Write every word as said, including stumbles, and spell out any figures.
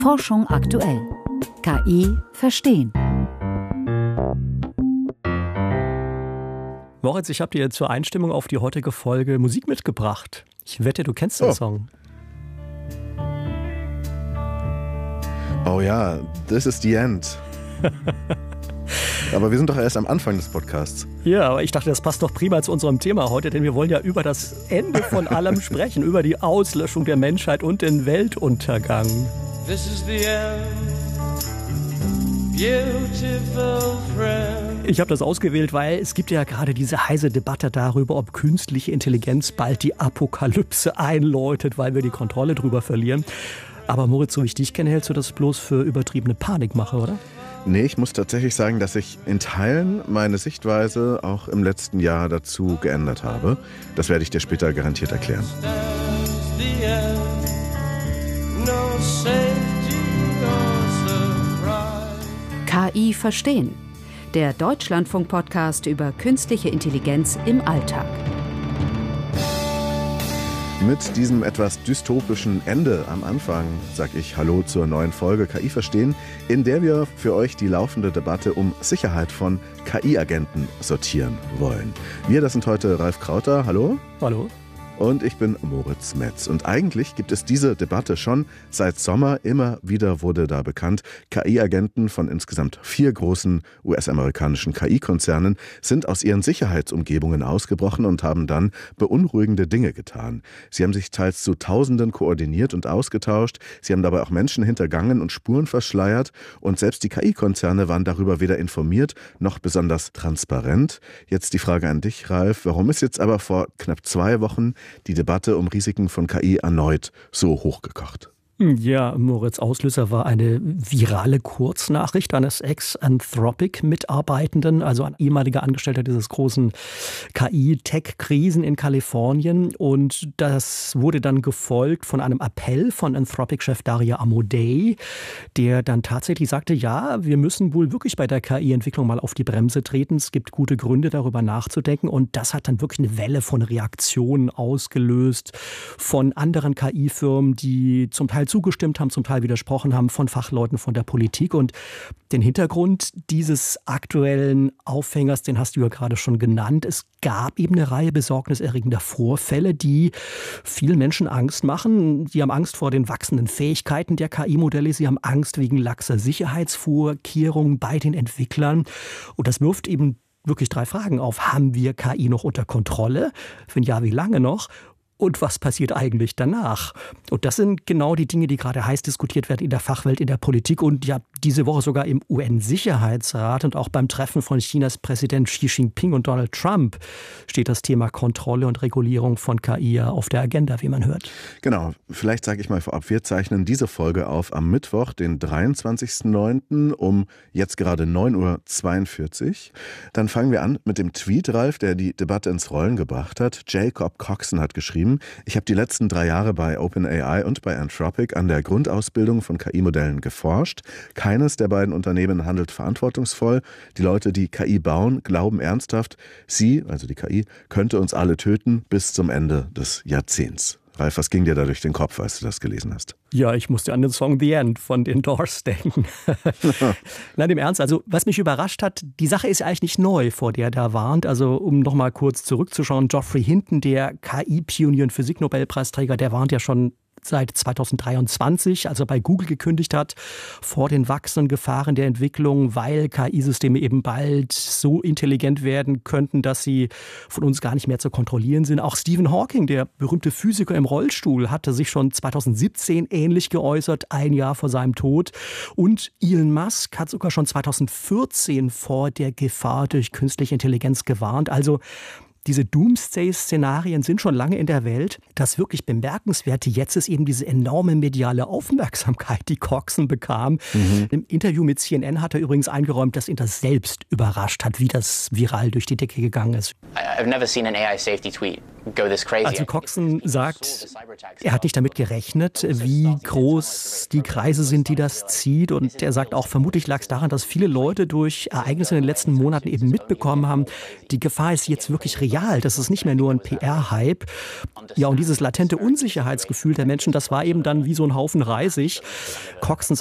Forschung aktuell. K I verstehen. Moritz, ich habe dir zur Einstimmung auf die heutige Folge Musik mitgebracht. Ich wette, du kennst den oh. Song. Oh ja, this is the end. Aber wir sind doch erst am Anfang des Podcasts. Ja, aber ich dachte, das passt doch prima zu unserem Thema heute, denn wir wollen ja über das Ende von allem sprechen, über die Auslöschung der Menschheit und den Weltuntergang. This is the end, beautiful friend. Ich habe das ausgewählt, weil es gibt ja gerade diese heiße Debatte darüber, ob künstliche Intelligenz bald die Apokalypse einläutet, weil wir die Kontrolle drüber verlieren. Aber Moritz, so wie ich dich kenne, hältst du das bloß für übertriebene Panikmache, oder? Nee, ich muss tatsächlich sagen, dass ich in Teilen meine Sichtweise auch im letzten Jahr dazu geändert habe. Das werde ich dir später garantiert erklären. K I verstehen. Der Deutschlandfunk-Podcast über künstliche Intelligenz im Alltag. Mit diesem etwas dystopischen Ende am Anfang sage ich Hallo zur neuen Folge K I verstehen, in der wir für euch die laufende Debatte um Sicherheit von K I-Agenten sortieren wollen. Wir, das sind heute Ralf Krauter, hallo. Hallo. Und ich bin Moritz Metz. Und eigentlich gibt es diese Debatte schon seit Sommer. Immer wieder wurde da bekannt, K I-Agenten von insgesamt vier großen U S-amerikanischen K I-Konzernen sind aus ihren Sicherheitsumgebungen ausgebrochen und haben dann beunruhigende Dinge getan. Sie haben sich teils zu Tausenden koordiniert und ausgetauscht. Sie haben dabei auch Menschen hintergangen und Spuren verschleiert. Und selbst die K I-Konzerne waren darüber weder informiert noch besonders transparent. Jetzt die Frage an dich, Ralf. Warum ist jetzt aber vor knapp zwei Wochen die Debatte um Risiken von K I erneut so hochgekocht? Ja, Moritz, Auslöser war eine virale Kurznachricht eines Ex-Anthropic-Mitarbeitenden, also ein ehemaliger Angestellter dieses großen K I-Tech-Krisen in Kalifornien. Und das wurde dann gefolgt von einem Appell von Anthropic-Chef Dario Amodei, der dann tatsächlich sagte, ja, wir müssen wohl wirklich bei der K I-Entwicklung mal auf die Bremse treten. Es gibt gute Gründe, darüber nachzudenken. Und das hat dann wirklich eine Welle von Reaktionen ausgelöst von anderen K I-Firmen, die zum Teil zugestimmt haben, zum Teil widersprochen haben, von Fachleuten, von der Politik. Und den Hintergrund dieses aktuellen Aufhängers, den hast du ja gerade schon genannt. Es gab eben eine Reihe besorgniserregender Vorfälle, die vielen Menschen Angst machen. Sie haben Angst vor den wachsenden Fähigkeiten der K I-Modelle. Sie haben Angst wegen laxer Sicherheitsvorkehrungen bei den Entwicklern. Und das wirft eben wirklich drei Fragen auf. Haben wir K I noch unter Kontrolle? Wenn ja, wie lange noch? Und was passiert eigentlich danach? Und das sind genau die Dinge, die gerade heiß diskutiert werden in der Fachwelt, in der Politik und ja diese Woche sogar im U N-Sicherheitsrat und auch beim Treffen von Chinas Präsident Xi Jinping und Donald Trump steht das Thema Kontrolle und Regulierung von K I auf der Agenda, wie man hört. Genau, vielleicht sage ich mal vorab, wir zeichnen diese Folge auf am Mittwoch, den dreiundzwanzigsten neunten um jetzt gerade neun Uhr zweiundvierzig. Dann fangen wir an mit dem Tweet, Ralf, der die Debatte ins Rollen gebracht hat. Jacob Coxon hat geschrieben: Ich habe die letzten drei Jahre bei OpenAI und bei Anthropic an der Grundausbildung von K I-Modellen geforscht. Keines der beiden Unternehmen handelt verantwortungsvoll. Die Leute, die K I bauen, glauben ernsthaft, sie, also die K I, könnte uns alle töten bis zum Ende des Jahrzehnts. Ralf, was ging dir da durch den Kopf, als du das gelesen hast? Ja, ich musste an den Song The End von den Doors denken. Nein, im Ernst, also was mich überrascht hat, die Sache ist ja eigentlich nicht neu, vor der er da warnt. Also um nochmal kurz zurückzuschauen, Geoffrey Hinton, der K I-Pionier und Physiknobelpreisträger, der warnt ja schon seit zweitausenddreiundzwanzig, als er bei Google gekündigt hat, vor den wachsenden Gefahren der Entwicklung, weil K I-Systeme eben bald so intelligent werden könnten, dass sie von uns gar nicht mehr zu kontrollieren sind. Auch Stephen Hawking, der berühmte Physiker im Rollstuhl, hatte sich schon zweitausendsiebzehn ähnlich geäußert, ein Jahr vor seinem Tod. Und Elon Musk hat sogar schon zweitausendvierzehn vor der Gefahr durch künstliche Intelligenz gewarnt. Also diese Doomsday-Szenarien sind schon lange in der Welt. Das wirklich Bemerkenswerte jetzt ist eben diese enorme mediale Aufmerksamkeit, die Coxon bekam. Mhm. Im Interview mit C N N hat er übrigens eingeräumt, dass ihn das selbst überrascht hat, wie das viral durch die Decke gegangen ist. I've never seen an A I safety tweet go this crazy. Also Coxon sagt, er hat nicht damit gerechnet, wie groß die Kreise sind, die das zieht. Und er sagt auch, vermutlich lag es daran, dass viele Leute durch Ereignisse in den letzten Monaten eben mitbekommen haben, die Gefahr ist jetzt wirklich real. real, das ist nicht mehr nur ein P R-Hype. Ja, und dieses latente Unsicherheitsgefühl der Menschen, das war eben dann wie so ein Haufen Reisig. Coxons